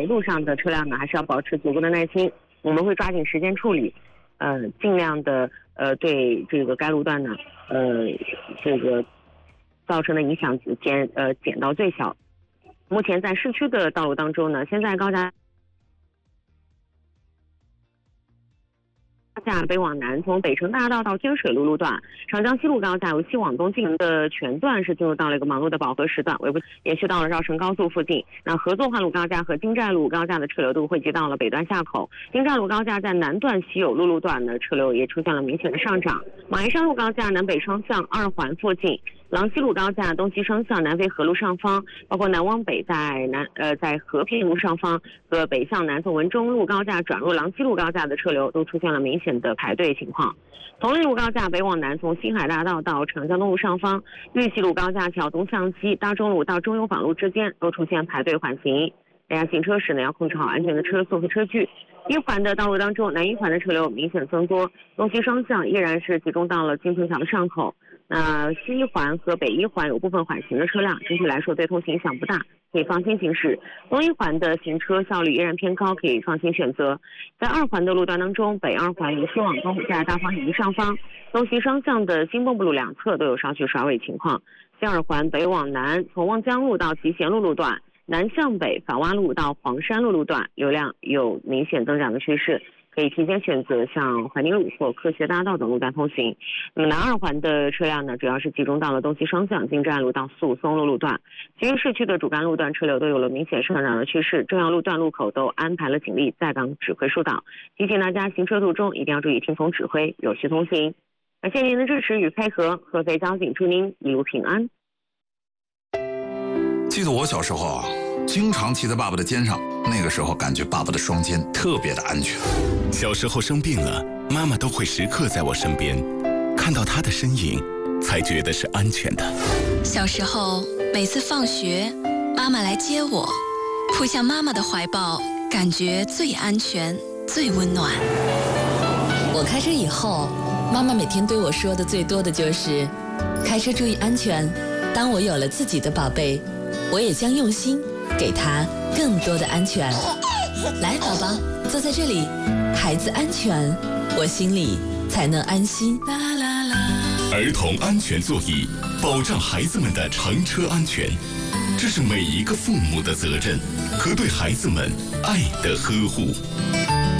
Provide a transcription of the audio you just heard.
路上的车辆呢，还是要保持足够的耐心，我们会抓紧时间处理，尽量的对这个该路段呢，这个造成的影响减到最小。目前在市区的道路当中呢，现在高架北往南，从北城大道到天水路路段，长江西路高架由西往东进行的全段是进入到了一个忙碌的饱和时段，延续到了绕城高速附近。那合作环路高架和金寨路高架的车流都汇集到了北段下口。金寨路高架在南段西有路段呢，车流也出现了明显的上涨。马鞍山路高架南北双向2环附近。郎西路高架东西双向南飞河路上方，包括南往北在和平路上方和北向南从文中路高架转入郎西路高架的车流都出现了明显的排队情况。同利路高架北往南从新海大道到长江东路上方，玉溪路高架桥东向西大中路到中油坊路之间都出现排队缓行。大家行车时呢要控制好安全的车速和车距。一环的道路当中，南一环的车流明显增多，东西双向依然是集中到了金城桥的上口。那西一环和北一环有部分缓行的车辆，整体来说对通行影响不大，可以放心行驶。东一环的行车效率依然偏高，可以放心选择。在2环的路段当中，北2环由西往东在大方引上方，东西双向的新蚌埠路两侧都有稍许耍尾情况。西2环北往南，从望江路到集贤路路段，南向北反洼路到黄山路路段流量有明显增长的趋势，可以提前选择像怀宁路或科学大道等路段通行。那么南2环的车辆呢，主要是集中到了东西双向金寨路到速松路路段，其余市区的主干路段车流都有了明显上涨的趋势，重要路段路口都安排了警力在岗指挥疏导，提醒大家行车途中一定要注意听从指挥，有序通行。感谢您的支持与配合，合肥交警祝您一路平安。 记得我小时候啊，经常骑在爸爸的肩上，那个时候感觉爸爸的双肩特别的安全。 小时候生病了，妈妈都会时刻在我身边，看到她的身影，才觉得是安全的。 小时候每次放学，妈妈来接我，扑向妈妈的怀抱，感觉最安全、最温暖。 我开车以后，妈妈每天对我说的最多的就是开车注意安全。当我有了自己的宝贝，我也将用心给他更多的安全。来，宝宝，坐在这里，孩子安全，我心里才能安心。 儿童安全座椅，保障孩子们的乘车安全，这是每一个父母的责任和对孩子们爱的呵护。